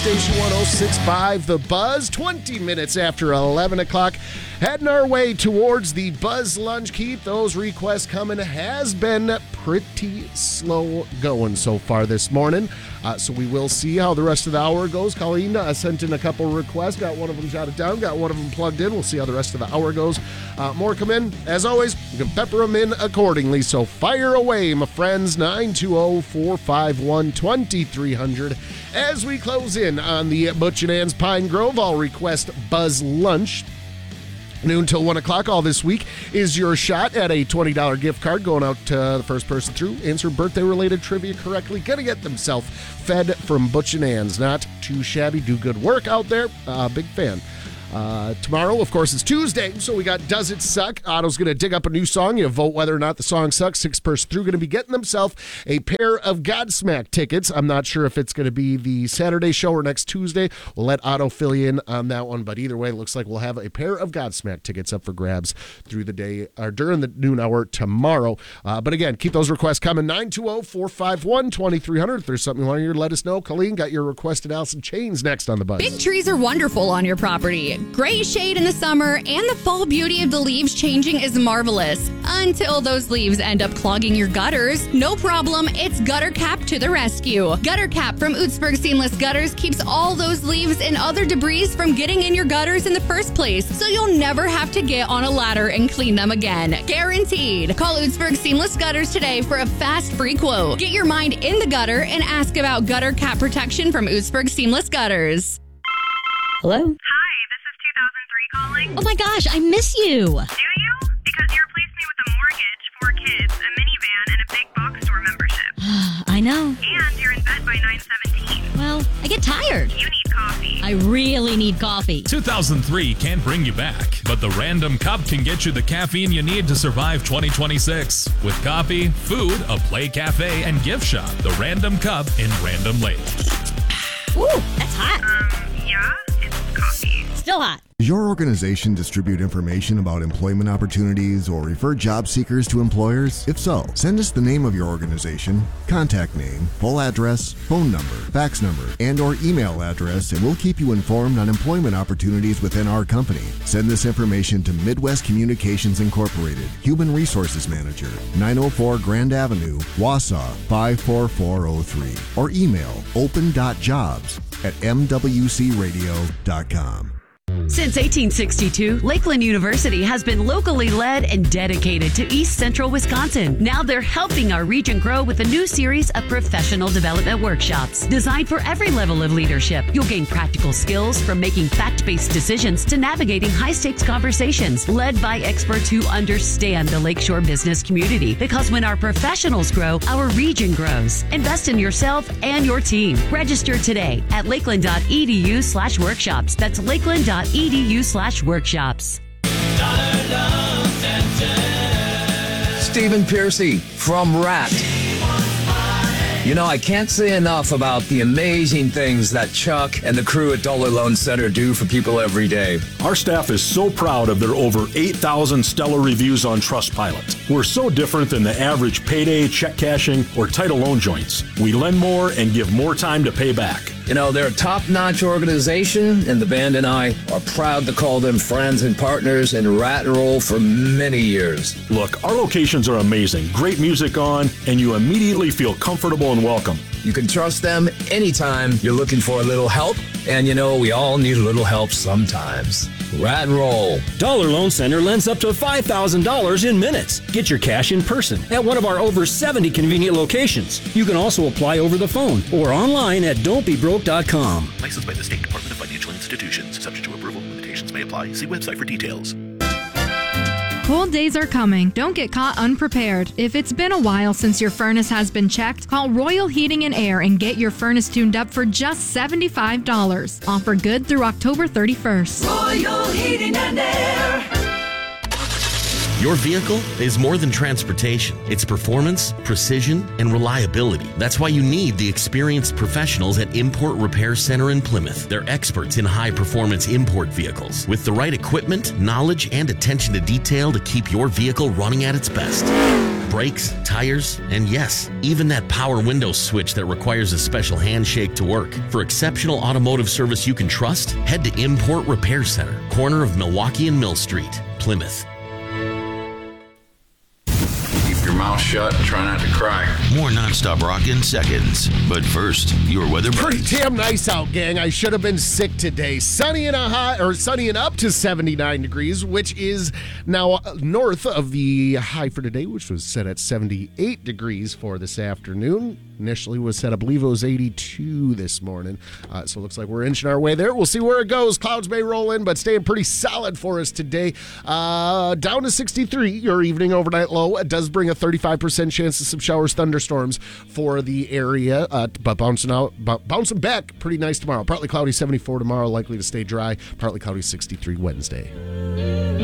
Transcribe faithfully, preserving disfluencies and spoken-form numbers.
Station one oh six point five, The Buzz, twenty minutes after eleven o'clock. Heading our way towards the Buzz Lunch. Keith, those requests coming has been pretty slow going so far this morning. Uh, so we will see how the rest of the hour goes. Colleen uh, sent in a couple requests. Got one of them jotted down. Got one of them plugged in. We'll see how the rest of the hour goes. Uh, more come in. As always, you can pepper them in accordingly. So fire away, my friends. nine two zero, four five one, two three zero zero. As we close in on the Butch and Ann's Pine Grove, I'll request Buzz Lunch. Noon till one o'clock all this week is your shot at a twenty dollars gift card going out to the first person through. Answer birthday-related trivia correctly. Gonna get themselves fed from Butch and Ann's. Not too shabby. Do good work out there. Uh, big fan. Uh, tomorrow, of course, is Tuesday, so we got Does It Suck? Otto's going to dig up a new song. You vote whether or not the song sucks. Six person through going to be getting themselves a pair of Godsmack tickets. I'm not sure if it's going to be the Saturday show or next Tuesday. We'll let Otto fill you in on that one, but either way, it looks like we'll have a pair of Godsmack tickets up for grabs through the day, or during the noon hour tomorrow. Uh, but again, keep those requests coming. nine two zero, four five one, two three zero zero. If there's something you want to hear, let us know. Colleen, got your requested Alice in Chains next on the Buzz. Big trees are wonderful on your property. Great shade in the summer, and the fall beauty of the leaves changing is marvelous. Until those leaves end up clogging your gutters. No problem, it's Gutter Cap to the rescue. Gutter Cap from Ootsburg Seamless Gutters keeps all those leaves and other debris from getting in your gutters in the first place, so you'll never have to get on a ladder and clean them again. Guaranteed. Call Ootsburg Seamless Gutters today for a fast free quote. Get your mind in the gutter and ask about Gutter Cap protection from Ootsburg Seamless Gutters. Hello? Hi, this is two thousand three calling. Oh my gosh, I miss you. Do you? Because you replaced me with a mortgage, four kids, a minivan, and a big box store membership. I know. And you're in bed by nine seventeen. Well, I get tired. You need coffee. I really need coffee. two thousand three can't bring you back, but the Random Cup can get you the caffeine you need to survive twenty twenty-six. With coffee, food, a play cafe, and gift shop, the Random Cup in Random Lake. Ooh, that's hot. Um, yeah, it's coffee. Still hot. Does your organization distribute information about employment opportunities or refer job seekers to employers? If so, send us the name of your organization, contact name, full address, phone number, fax number, and or email address, and we'll keep you informed on employment opportunities within our company. Send this information to Midwest Communications Incorporated, Human Resources Manager, nine oh four Grand Avenue, Wausau, five four four oh three, or email open dot jobs at m w c radio dot com. Since eighteen sixty-two, Lakeland University has been locally led and dedicated to East Central Wisconsin. Now they're helping our region grow with a new series of professional development workshops designed for every level of leadership. You'll gain practical skills from making fact-based decisions to navigating high-stakes conversations led by experts who understand the Lakeshore business community. Because when our professionals grow, our region grows. Invest in yourself and your team. Register today at lakeland.edu slash workshops. That's lakeland.edu edu slash workshops. Stephen Piercy from Rat. You know, I can't say enough about the amazing things that Chuck and the crew at Dollar Loan Center do for people every day. Our staff is so proud of their over eight thousand stellar reviews on Trustpilot. We're so different than the average payday, check cashing, or title loan joints. We lend more and give more time to pay back. You know, they're a top-notch organization, and the band and I are proud to call them friends and partners in Rat and Roll for many years. Look, our locations are amazing. Great music on, and you immediately feel comfortable and welcome. You can trust them anytime you're looking for a little help, and you know, we all need a little help sometimes. Rat and Roll. Dollar Loan Center lends up to five thousand dollars in minutes. Get your cash in person at one of our over seventy convenient locations. You can also apply over the phone or online at don't be broke dot com. Licensed by the State Department of Financial Institutions. Subject to approval. Limitations may apply. See website for details. Cold days are coming. Don't get caught unprepared. If it's been a while since your furnace has been checked, call Royal Heating and Air and get your furnace tuned up for just seventy-five dollars. Offer good through October thirty-first. Royal Heating and Air. Your vehicle is more than transportation. It's performance, precision, and reliability. That's why you need the experienced professionals at Import Repair Center in Plymouth. They're experts in high-performance import vehicles with the right equipment, knowledge, and attention to detail to keep your vehicle running at its best. brakes, tires, and yes, even that power window switch that requires a special handshake to work. For exceptional automotive service you can trust, head to Import Repair Center, corner of Milwaukee and Mill Street, Plymouth. Keep your mouth shut and try not to cry. More nonstop rock in seconds. But first, your weather Pretty buddies. damn nice out, gang. I should have been sick today. Sunny and a high, or sunny and up to seventy-nine degrees, which is now north of the high for today, which was set at seventy-eight degrees for this afternoon. Initially was set, I believe it was eighty-two this morning. Uh, so it looks like we're inching our way there. We'll see where it goes. Clouds may roll in, but staying pretty solid for us today. Uh, down to sixty-three, your evening overnight low. It does bring a thirty-five percent chance of some showers, thunderstorms for the area, uh, but bouncing out, b- bouncing back pretty nice tomorrow. Partly cloudy, seventy-four tomorrow, likely to stay dry. Partly cloudy, sixty-three Wednesday.